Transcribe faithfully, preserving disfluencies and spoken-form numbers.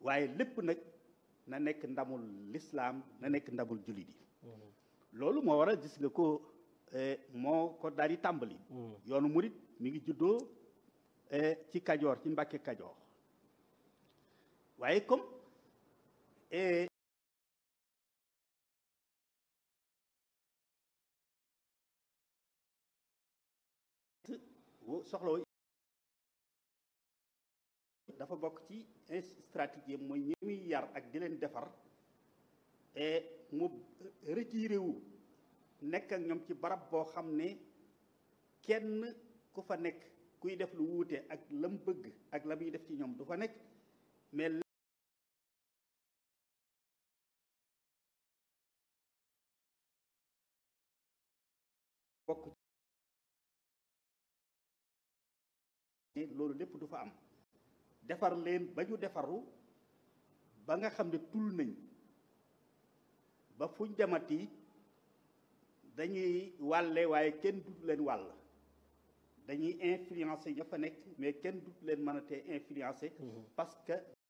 waaye lépp nag na nekk ndamul lislaam na nekk ndamul jullit yi loolu moo waral gis nga ko moo ko daal di tàmbali yoonu murit mi ngi juddoo ci Kajoor ci Mbàkke Kajoor waaye comme soxla dafa bokk ci stratégie mooy ñi muy yar ak di leen defar et mu retiré wu nekk ak ñoom ci barab boo xam ne kenn ku fa nekk kuy def lu wuute ak la mu bëgg ak la muy def ci ñoom du fa nekk mais bokk loolu lépp du fa am defar leen ba ñu defaru ba nga xam ne tul nañ ba fuñ demati dañuy wàlle waaye kenn dut leen wàll dañuy influencer ña fa nekk mais kenn dut leen mën a tee influencer parce que